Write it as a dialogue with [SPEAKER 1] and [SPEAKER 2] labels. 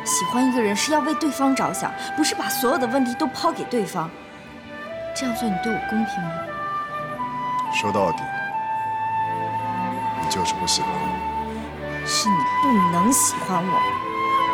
[SPEAKER 1] 喜欢一个人是要为对方着想，不是把所有的问题都抛给对方。这样做你对我公平吗？
[SPEAKER 2] 说到底，你就是不喜欢我。
[SPEAKER 1] 是你不能喜欢我。